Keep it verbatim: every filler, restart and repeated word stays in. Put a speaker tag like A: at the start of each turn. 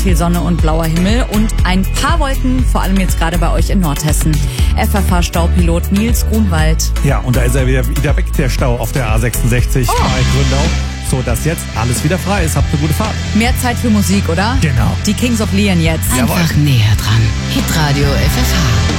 A: Viel Sonne und blauer Himmel und ein paar Wolken, vor allem jetzt gerade bei euch in Nordhessen. F F H-Staupilot Nils Grunwald.
B: Ja, und da ist er wieder, wieder weg, der Stau auf der A sechsundsechzig
A: Oh.
B: bei Gründau. So, dass jetzt alles wieder frei ist. Habt eine gute Fahrt.
A: Mehr Zeit für Musik, oder?
B: Genau.
A: Die Kings of Leon jetzt.
C: Einfach näher dran. Hitradio F F H.